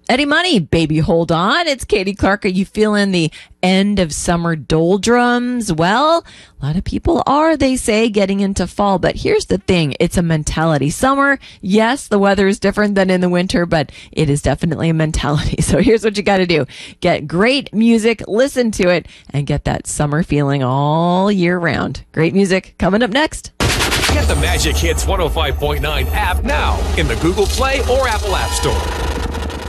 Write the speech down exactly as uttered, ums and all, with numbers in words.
Eddie Money, baby, hold on. It's Katie Clark. Are you feeling the end of summer doldrums? Well, a lot of people are, they say, getting into fall. But here's the thing. It's a mentality. Summer, yes, the weather is different than in the winter, but it is definitely a mentality. So here's what you got to do. Get great music, listen to it, and get that summer feeling all year round. Great music coming up next. Get the Magic Hits one oh five point nine app now in the Google Play or Apple App Store.